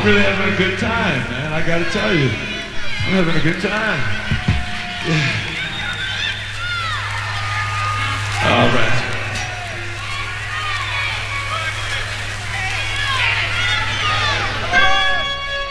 I'm really having a good time, man. I gotta tell you. I'm having a good time. Yeah. All right.